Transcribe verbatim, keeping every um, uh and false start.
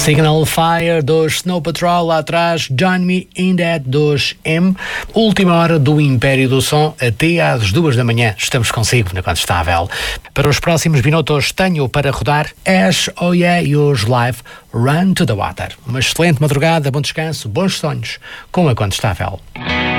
Signal Fire dos Snow Patrol, lá atrás Join Me in That dos M. Última hora do Império do Som, até às duas da manhã. Estamos consigo na Contestável. Para os próximos minutos tenho para rodar Ash, Oh Yeah e os live Run to the Water. Uma excelente madrugada, bom descanso, bons sonhos com a Contestável.